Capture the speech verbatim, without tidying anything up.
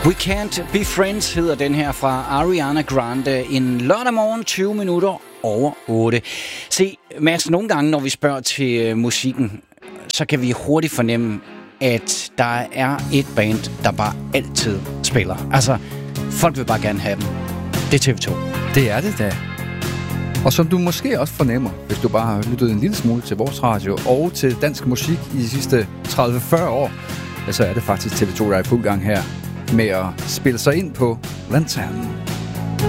We Can't Be Friends hedder den her fra Ariana Grande. En lørdag morgen, tyve minutter over otte. Se, Mads, nogle gange, når vi spørger til musikken, så kan vi hurtigt fornemme, at der er et band, der bare altid spiller. Altså, folk vil bare gerne have dem. Det er T V to. Det er det da. Og som du måske også fornemmer, hvis du bare har lyttet en lille smule til vores radio og til dansk musik i de sidste tredive til fyrre år, ja, så er det faktisk T V to, der er i fuld gang her med at spille sig ind på Lanternen.